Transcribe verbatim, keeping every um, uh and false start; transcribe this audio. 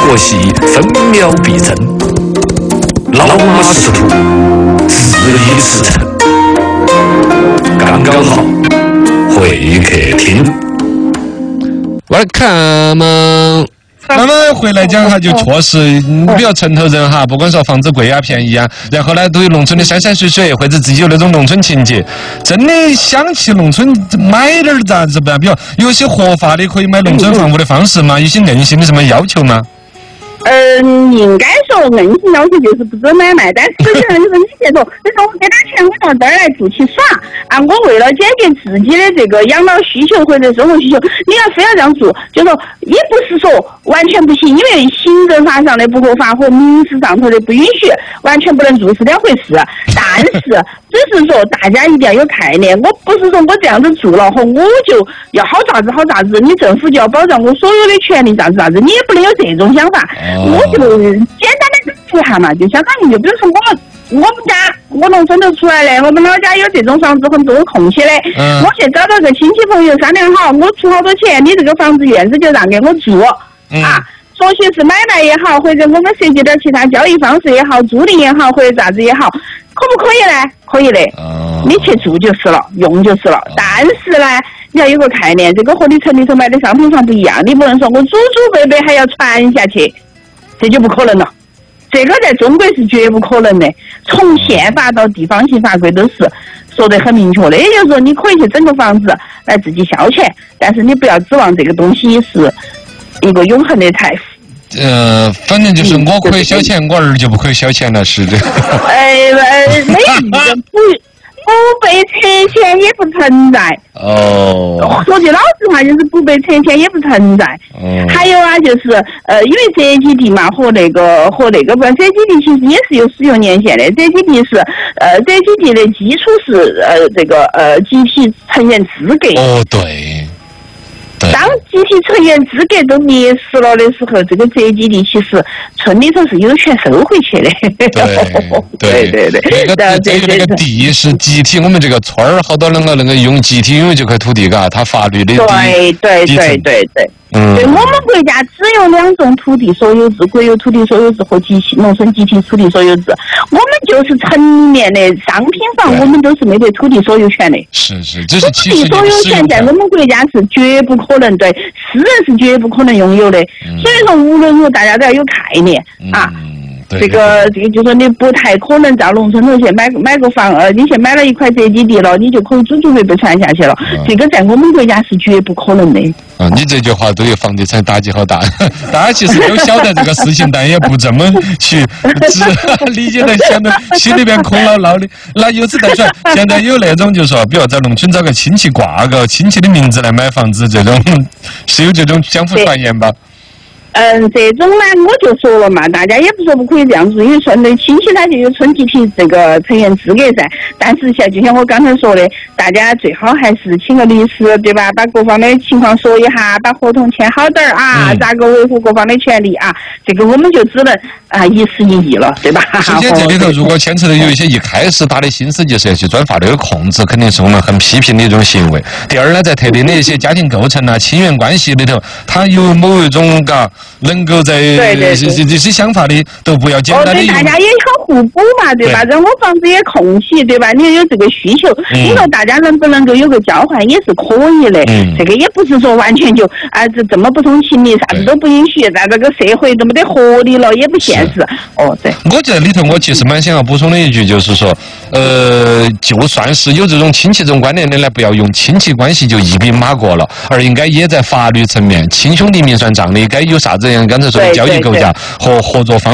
婆媳分秒必争，老马识途，自立驰骋。刚刚好，会客厅。 Welcome。那么回来讲哈，就确实比较城头人哈，不管说房子贵啊、便宜啊，然后呢，对于农村的山山水水，或者自己有那种农村情节，真的想去农村买点啥子不？比如有些合法的可以买农村房屋的方式吗？有些硬性的什么要求吗？ 嗯，应该说硬性要求就是不准买卖，但是有些人就是你接着，你说我给他钱，我到这儿来住去耍啊，我为了解决自己的这个养老需求或者生活需求，你要非要这样做，就说也不是说完全不行，因为行政法上的不合法和民事上头的不允许，完全不能做是两回事。但是只是说大家一定要有概念，我不是说我这样子做了后我就要好啥子好啥子，你政府就要保障我所有的权利啥子啥子，你也不能有这种想法。我就简单的说一下嘛，就相当于就比如说我们我们家我农村头出来的，我们老家有这种房子很多空隙的，嗯、我去找到个亲戚朋友商量好，我出好多钱，你这个房子院子就让给我住、嗯、啊。说些是买卖也好，或者我们涉及点其他交易方式也好，租赁也好，或者啥子也好，可不可以呢？可以的，哦、你去住就是了，用就是了。哦、但是呢，你要有个概念，这个和你城里头买的商品房不一样，你不能说我祖祖辈辈还要传下去，这就不可能了。这个在中国是绝不可能的，从宪法到地方性法规都是说得很明确的。也就是说，你可以去整个房子来自己消遣，但是你不要指望这个东西是一个永恒的财富。 呃，反正就是我可以消遣，我儿就不可以消遣了，是的。 哎呃，没一个不不被拆迁也不存在。哦。说句老实话，就是不被拆迁也不存在。哦。还有啊，就是呃，因为宅基地嘛，和那个和那个不，宅基地其实也是有使用年限的。宅基地是呃，宅基地的基础是呃这个呃集体成员资格。 哦，对。 当集体成员资格都灭失了的时候，这个宅基地其实村里头是有权收回去的。 对对对对，那个这个那个地是集体，我们这个村儿好多人个那个用集体拥有这块土地，嘎，它法律的对对对对对。嗯，对我们国家只有两种土地所有制，国有土地所有制和集体农村集体土地所有制。我们就是城里面的商品房，我们都是没得土地所有权的。 是是，这是土地所有权在我们国家是绝不可能，对私人是绝不可能拥有的。嗯、所以说，无论如何，大家都要有概念、嗯、啊。这个这个就说你不太可能到农村头去买买个房，呃，你去买了一块宅基地了，你就可以祖祖辈辈传下去了。嗯、这个在我们国家是绝不可能的。 啊，你这句话对于房地产打击好大。大家其实都晓得这个事情，但也不这么去理解的，显得心里边空落落的。那由此再说，现在有那种就是说，比如在农村找个亲戚挂个亲戚的名字来买房子，这种是有这种相互传言吧？ 嗯，这种呢，我就说了嘛，大家也不说不可以这样做，因为村的亲戚他就有村集体这个成员资格噻。但是像就像我刚才说的，大家最好还是请个律师，对吧？把各方的情况说一下，把合同签好点儿啊，咋个维护各方的权利啊？这个我们就只能啊一时一议了，对吧？ 首先这里头如果牵扯的有一些一开始他的心思就是要去钻法律的空子，肯定是我们很批评的一种行为。第二呢，在特定的一些家庭构成啊、亲缘关系里头，他有某一种嘎。能够在这这这些想法的都不要简单的用， 哦，对，大家也好互补嘛，对吧？人我房子也空隙，对吧？你有这个需求，嗯、你说大家能不能够有个交换也是可以的。嗯、这个也不是说完全就啊这这么不通情理，啥子都不允许，在这个社会这么的合理了，也不现实。哦，对。 我觉得里头我其实蛮想要补充的一句，就是说，呃，就算是有这种亲戚这种观念的呢，不要用亲戚关系就一笔马过了，而应该也在法律层面，亲兄弟明算账的，该有啥子样刚才说的交易构架和合作方。